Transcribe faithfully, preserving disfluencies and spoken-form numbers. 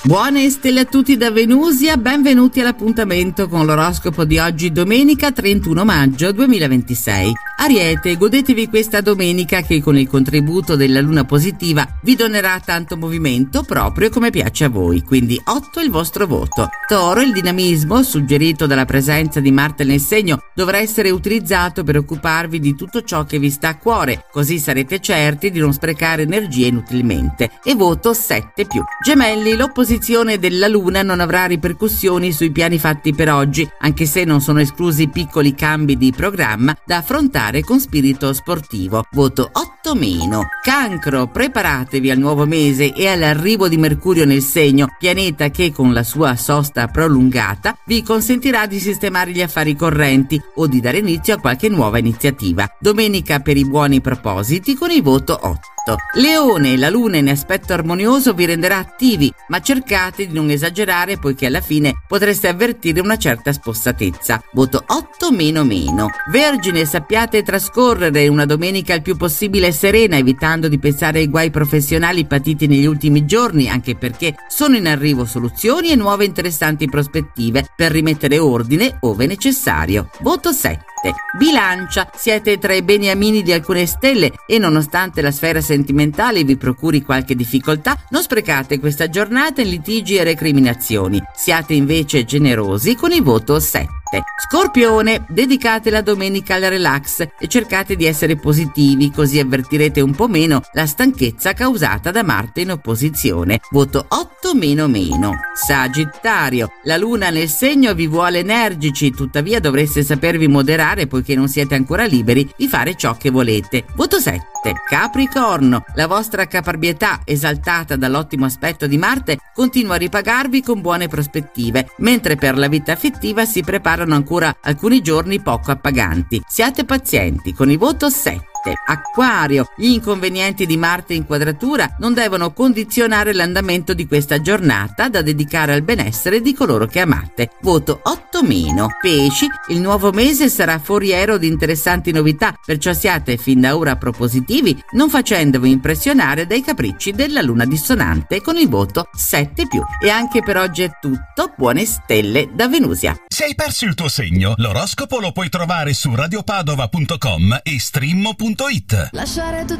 Buone stelle a tutti da Venusia, benvenuti all'appuntamento con l'oroscopo di oggi, domenica trentuno maggio duemilaventisei. Ariete, godetevi questa domenica che con il contributo della luna positiva vi donerà tanto movimento proprio come piace a voi, quindi otto il vostro voto. Toro, il dinamismo suggerito dalla presenza di Marte nel segno dovrà essere utilizzato per occuparvi di tutto ciò che vi sta a cuore, così sarete certi di non sprecare energie inutilmente. E voto sette più. Gemelli, l'opposizione della luna non avrà ripercussioni sui piani fatti per oggi, anche se non sono esclusi piccoli cambi di programma da affrontare con spirito sportivo. Voto otto meno. Cancro, preparatevi al nuovo mese e all'arrivo di Mercurio nel segno, pianeta che con la sua sosta prolungata vi consentirà di sistemare gli affari correnti o di dare inizio a qualche nuova iniziativa. Domenica per i buoni propositi con il voto otto. Leone, la luna in aspetto armonioso vi renderà attivi, ma cercate di non esagerare poiché alla fine potreste avvertire una certa spossatezza. Voto otto meno meno. Vergine, sappiate trascorrere una domenica il più possibile serena, evitando di pensare ai guai professionali patiti negli ultimi giorni, anche perché sono in arrivo soluzioni e nuove interessanti prospettive per rimettere ordine ove necessario. Voto sette. Bilancia, siete tra i beniamini di alcune stelle e nonostante la sfera sentimentale vi procuri qualche difficoltà, non sprecate questa giornata in litigi e recriminazioni. Siate invece generosi con il voto sette. Scorpione, dedicate la domenica al relax e cercate di essere positivi, così avvertirete un po' meno la stanchezza causata da Marte in opposizione. Voto otto meno meno. Sagittario, la luna nel segno vi vuole energici, tuttavia dovreste sapervi moderare poiché non siete ancora liberi di fare ciò che volete. Voto sette. Capricorno, la vostra caparbietà esaltata dall'ottimo aspetto di Marte continua a ripagarvi con buone prospettive, mentre per la vita affettiva si preparano ancora alcuni giorni poco appaganti. Siate pazienti con il voto sette. Acquario, gli inconvenienti di Marte in quadratura non devono condizionare l'andamento di questa giornata da dedicare al benessere di coloro che amate. Voto otto meno. Pesci, il nuovo mese sarà foriero di interessanti novità, perciò siate fin da ora propositivi, non facendovi impressionare dai capricci della luna dissonante con il voto sette più. E anche per oggi è tutto, buone stelle da Venusia. Se hai perso il tuo segno, l'oroscopo lo puoi trovare su radiopadova punto com e stream punto it. Lasciare